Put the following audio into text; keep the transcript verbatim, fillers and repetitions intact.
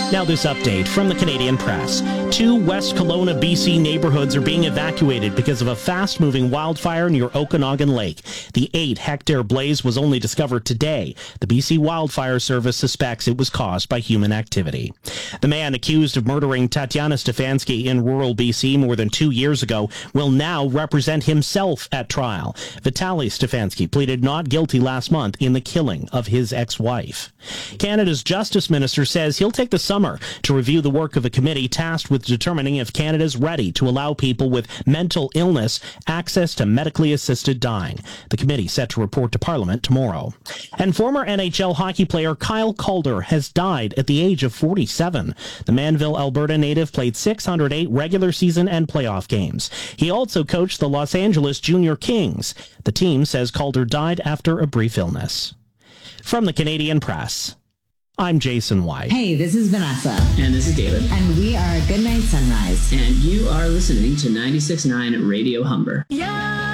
Now this update from the Canadian Press. Two West Kelowna, B C neighborhoods are being evacuated because of a fast-moving wildfire near Okanagan Lake. The eight-hectare blaze was only discovered today. The B C Wildfire Service suspects it was caused by human activity. The man accused of murdering Tatiana Stefanski in rural B C more than two years ago will now represent himself at trial. Vitaly Stefanski pleaded not guilty last month in the killing of his ex-wife. Canada's Justice Minister says he'll take the summer to review the work of a committee tasked with determining if Canada's ready to allow people with mental illness access to medically assisted dying. The committee set to report to Parliament tomorrow. And former N H L hockey player Kyle Calder has died at the age of forty-seven. The Manville, Alberta native played six hundred eight regular season and playoff games. He also coached the Los Angeles Junior Kings. The team says Calder died after a brief illness. From the Canadian Press, I'm Jason White. Hey, this is Vanessa. And this is David. And we are Goodnight Sunrise. And you are listening to ninety-six point nine Radio Humber. Yeah!